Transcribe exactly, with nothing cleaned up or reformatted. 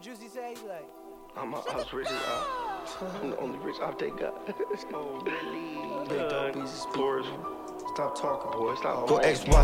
what Juicy say? He like, I'm a house rich as op. I'm the only rich op they got. Oh, really? Big dope pieces. Stop talking, boy. Stop. Go X Y.